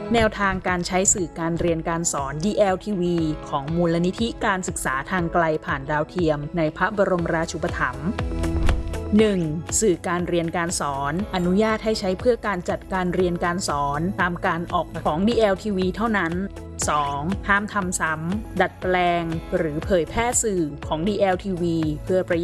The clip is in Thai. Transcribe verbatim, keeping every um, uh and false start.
แนวทางการใช้สื่อการเรียนการสอน ดี แอล ที วี ของมูลนิธิการศึกษาทางไกลผ่านดาวเทียมในพระบรมราชูปถัมภ์ หนึ่ง. สื่อการเรียนการสอนอนุญาตให้ใช้เพื่อการจัดการเรียนการสอนตามการออกของ ดี แอล ที วี เท่านั้น สอง. ห้ามทำซ้ำดัดแปลงหรือเผยแพร่สื่อของ ดี แอล ที วี เพื่อประ